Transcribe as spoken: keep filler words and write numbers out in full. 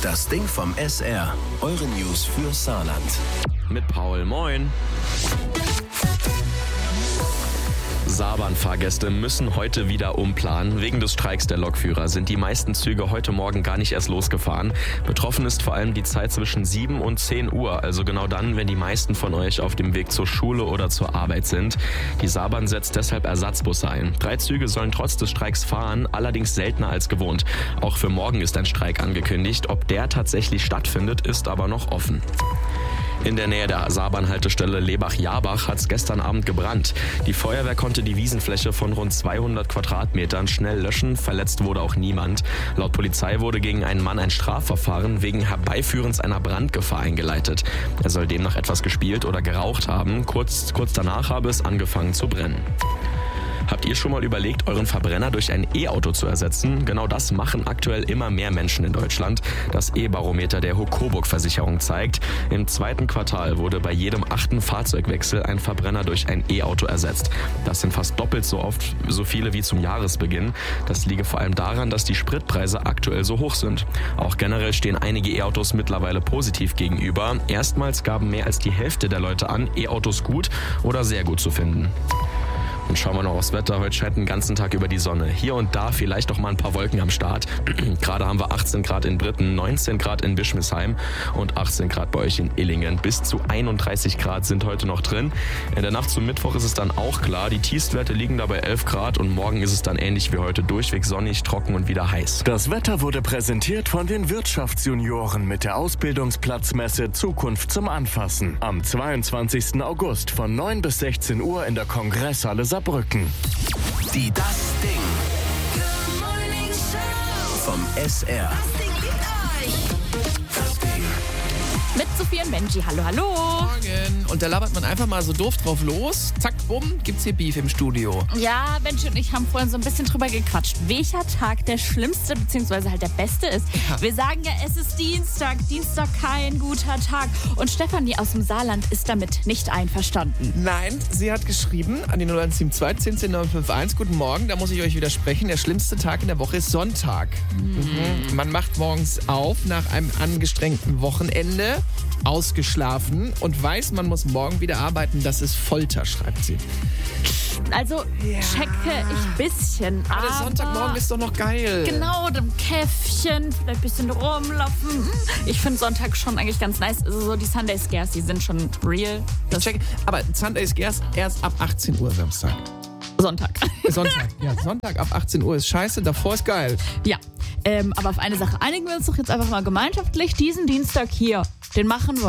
Das Ding vom S R. Eure News für Saarland. Mit Paul, moin. Saarbahnfahrgäste müssen heute wieder umplanen. Wegen des Streiks der Lokführer sind die meisten Züge heute Morgen gar nicht erst losgefahren. Betroffen ist vor allem die Zeit zwischen sieben und zehn Uhr, also genau dann, wenn die meisten von euch auf dem Weg zur Schule oder zur Arbeit sind. Die Saarbahn setzt deshalb Ersatzbusse ein. Drei Züge sollen trotz des Streiks fahren, allerdings seltener als gewohnt. Auch für morgen ist ein Streik angekündigt. Ob der tatsächlich stattfindet, ist aber noch offen. In der Nähe der Saarbahn-Haltestelle Lebach-Jabach hat es gestern Abend gebrannt. Die Feuerwehr konnte die Wiesenfläche von rund zweihundert Quadratmetern schnell löschen. Verletzt wurde auch niemand. Laut Polizei wurde gegen einen Mann ein Strafverfahren wegen Herbeiführens einer Brandgefahr eingeleitet. Er soll demnach etwas gespielt oder geraucht haben. Kurz, kurz danach habe es angefangen zu brennen. Habt ihr schon mal überlegt, euren Verbrenner durch ein E-Auto zu ersetzen? Genau das machen aktuell immer mehr Menschen in Deutschland. Das E-Barometer der Hocoburg-Versicherung zeigt, im zweiten Quartal wurde bei jedem achten Fahrzeugwechsel ein Verbrenner durch ein E-Auto ersetzt. Das sind fast doppelt so oft so viele wie zum Jahresbeginn. Das liege vor allem daran, dass die Spritpreise aktuell so hoch sind. Auch generell stehen einige E-Autos mittlerweile positiv gegenüber. Erstmals gaben mehr als die Hälfte der Leute an, E-Autos gut oder sehr gut zu finden. Und schauen wir noch aufs Wetter. Heute scheint den ganzen Tag über die Sonne. Hier und da vielleicht auch mal ein paar Wolken am Start. Gerade haben wir achtzehn Grad in Britten, neunzehn Grad in Bischmisheim und achtzehn Grad bei euch in Illingen. Bis zu einunddreißig Grad sind heute noch drin. In der Nacht zum Mittwoch ist es dann auch klar. Die Tiefstwerte liegen da bei elf Grad und morgen ist es dann ähnlich wie heute durchweg sonnig, trocken und wieder heiß. Das Wetter wurde präsentiert von den Wirtschaftsjunioren mit der Ausbildungsplatzmesse Zukunft zum Anfassen. Am zweiundzwanzigsten August von neun bis sechzehn Uhr in der Kongresshalle Saarbrücken. Die Das Ding vom S R. Das Ding liebt euch. Das Ding. Mit Sophie und Benji. Hallo, hallo. Morgen. Und da labert man einfach mal so doof drauf los. Zack, bumm, gibt's hier Beef im Studio. Ja, Benji und ich haben vorhin so ein bisschen drüber gequatscht, welcher Tag der schlimmste bzw. halt der beste ist. Ja. Wir sagen ja, es ist Dienstag. Dienstag kein guter Tag. Und Stefanie aus dem Saarland ist damit nicht einverstanden. Nein, sie hat geschrieben an die null eins sieben zwei zehn zehn neun fünf eins. Guten Morgen, da muss ich euch widersprechen. Der schlimmste Tag in der Woche ist Sonntag. Mhm. Man macht morgens auf nach einem angestrengten Wochenende, ausgeschlafen und weiß, man muss morgen wieder arbeiten. Das ist Folter, schreibt sie. Also checke ich bisschen. Aber der aber Sonntagmorgen ist doch noch geil. Genau, dem Käffchen, vielleicht ein bisschen rumlaufen. Ich finde Sonntag schon eigentlich ganz nice. Also so die Sunday Scares, die sind schon real. Ich check, aber Sunday ist erst, erst ab achtzehn Uhr Samstag. Sonntag. Sonntag, ja, Sonntag ab achtzehn Uhr ist scheiße, davor ist geil. Ja, ähm, aber auf eine Sache einigen wir uns doch jetzt einfach mal gemeinschaftlich. Diesen Dienstag hier, den machen wir.